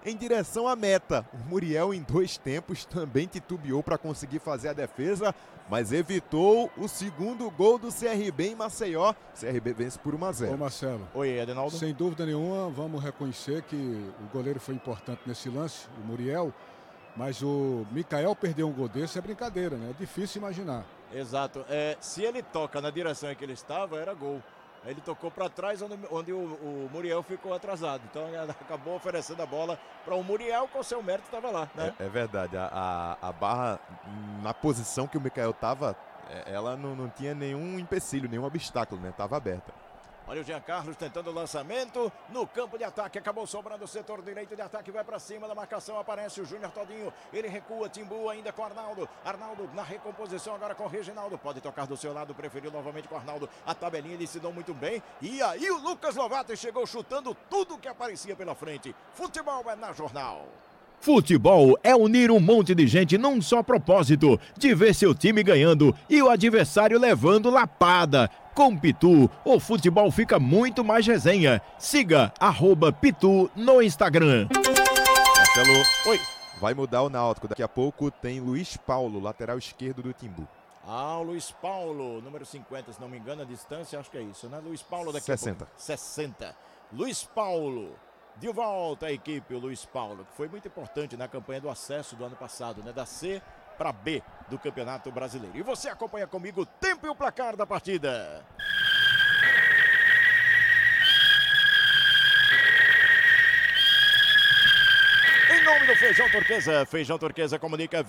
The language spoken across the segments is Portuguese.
em direção à meta. O Muriel, em 2 tempos, também titubeou para conseguir fazer a defesa, mas evitou o segundo gol do CRB em Maceió. O CRB vence por 1-0. Ô Marcelo, Oi, Adenaldo. sem dúvida nenhuma, vamos reconhecer que o goleiro foi importante nesse lance, o Muriel, mas o Mikael perder um gol desse é brincadeira, né? É difícil imaginar. Exato. Se ele toca na direção em que ele estava, era gol. Ele tocou para trás, onde o Muriel ficou atrasado. Então ele acabou oferecendo a bola para o Muriel, com seu mérito estava lá, né? É verdade. A barra, na posição que o Mikael estava, ela não tinha nenhum empecilho, nenhum obstáculo, né? Estava aberta. Olha o Jean Carlos tentando o lançamento no campo de ataque, acabou sobrando o setor direito de ataque, vai para cima da marcação, aparece o Júnior Todinho, ele recua, Timbu ainda com Arnaldo na recomposição agora com o Reginaldo, pode tocar do seu lado, preferiu novamente com o Arnaldo, a tabelinha ele se deu muito bem, e aí o Lucas Lovato chegou chutando tudo que aparecia pela frente. Futebol é na Jornal. Futebol é unir um monte de gente num só propósito, de ver seu time ganhando e o adversário levando lapada. Com Pitu, o futebol fica muito mais resenha. Siga @Pitu no Instagram. Marcelo, Oi. vai mudar o Náutico. Daqui a pouco tem Luiz Paulo, lateral esquerdo do Timbu. O Luiz Paulo, número 50, se não me engano, a distância, acho que é isso, né? Luiz Paulo daqui 60. a pouco. 60. Luiz Paulo. De volta à equipe, o Luiz Paulo, que foi muito importante na campanha do acesso do ano passado, né? Da C para B do Campeonato Brasileiro. E você acompanha comigo o tempo e o placar da partida. Em nome do Feijão Turquesa comunica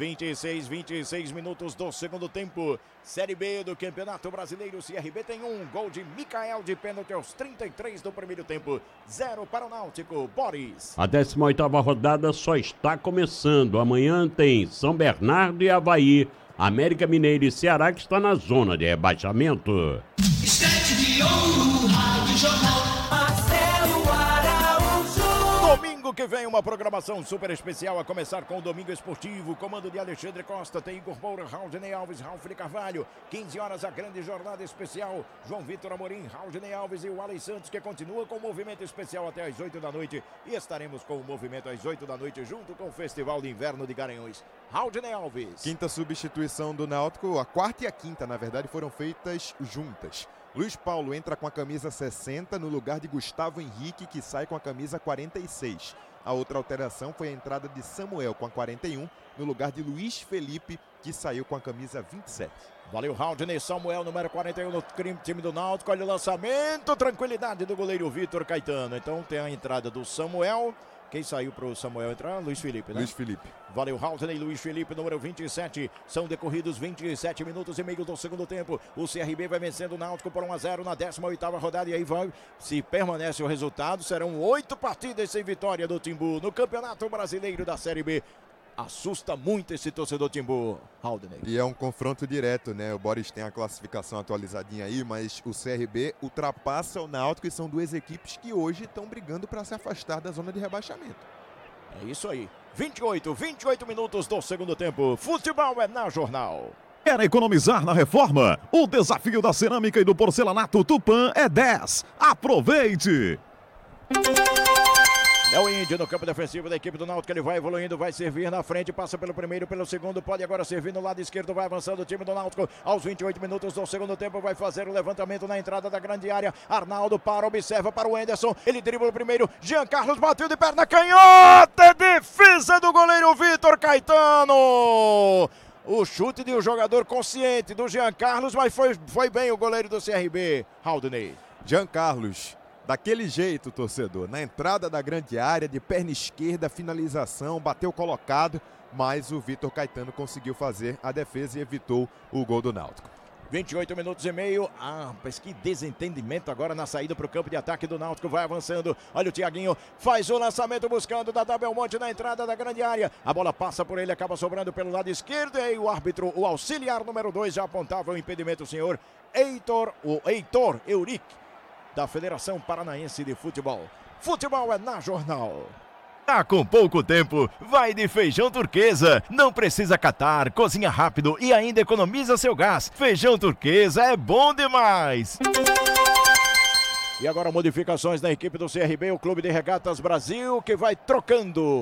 26 minutos do segundo tempo. Série B do Campeonato Brasileiro, CRB tem gol de Mikael de pênalti aos 33 do primeiro tempo. 0 para o Náutico, Boris. A 18ª rodada só está começando. Amanhã tem São Bernardo e Avaí. América Mineiro e Ceará, que está na zona de rebaixamento. Estante de ouro, Rádio Jornal, Marcelo Araújo. Domingo que vem uma programação super especial, a começar com o Domingo Esportivo, comando de Alexandre Costa, tem Igor Moura, Raulney Alves, Ralf de Carvalho, 15 horas a grande jornada especial, João Vitor Amorim, Raulney Alves e o Alex Santos, que continua com o movimento especial até às 8 da noite, e estaremos com o movimento às 8 da noite junto com o Festival de Inverno de Garanhuns. Raulney Alves. Quinta substituição do Náutico, a quarta e a quinta, na verdade, foram feitas juntas. Luiz Paulo entra com a camisa 60 no lugar de Gustavo Henrique, que sai com a camisa 46. A outra alteração foi a entrada de Samuel com a 41, no lugar de Luiz Felipe, que saiu com a camisa 27. Valeu, Raulney, Samuel, número 41 no time do Náutico. Olha o lançamento, tranquilidade do goleiro Vitor Caetano. Então tem a entrada do Samuel. Quem saiu para o Samuel entrar? Luiz Felipe, né? Luiz Felipe. Valeu, Raulney, Luiz Felipe, número 27. São decorridos 27 minutos e meio do segundo tempo. O CRB vai vencendo o Náutico por 1-0 na 18ª rodada. E aí vai, se permanece o resultado, serão 8 partidas sem vitória do Timbu no Campeonato Brasileiro da Série B. Assusta muito esse torcedor Timbu, Raulney. E é um confronto direto, né? O Boris tem a classificação atualizadinha aí, mas o CRB ultrapassa o Náutico e são duas equipes que hoje estão brigando para se afastar da zona de rebaixamento. É isso aí. 28 minutos do segundo tempo. Futebol é na Jornal. Quer economizar na reforma? O desafio da cerâmica e do porcelanato Tupã é 10. Aproveite! É o Índio no campo defensivo da equipe do Náutico, ele vai evoluindo, vai servir na frente, passa pelo primeiro, pelo segundo, pode agora servir no lado esquerdo, vai avançando o time do Náutico, aos 28 minutos do segundo tempo, vai fazer o levantamento na entrada da grande área, Arnaldo para, observa para o Enderson, ele dribla o primeiro, Jean Carlos bateu de perna canhota, defesa do goleiro Vitor Caetano! O chute de um jogador consciente do Jean Carlos, mas foi bem o goleiro do CRB, Raulney. Jean Carlos, daquele jeito, torcedor, na entrada da grande área, de perna esquerda, finalização, bateu colocado, mas o Vitor Caetano conseguiu fazer a defesa e evitou o gol do Náutico. 28 minutos e meio. Mas que desentendimento agora na saída para o campo de ataque do Náutico. Vai avançando. Olha o Thiaguinho. Faz o lançamento buscando Dadá Belmonte na entrada da grande área. A bola passa por ele, acaba sobrando pelo lado esquerdo. E aí o árbitro, o auxiliar número 2, já apontava o impedimento, o senhor Heitor Euric, da Federação Paranaense de Futebol. Futebol é na Jornal. Tá com pouco tempo, vai de Feijão Turquesa. Não precisa catar, cozinha rápido e ainda economiza seu gás. Feijão Turquesa é bom demais. E agora modificações na equipe do CRB, o Clube de Regatas Brasil, que vai trocando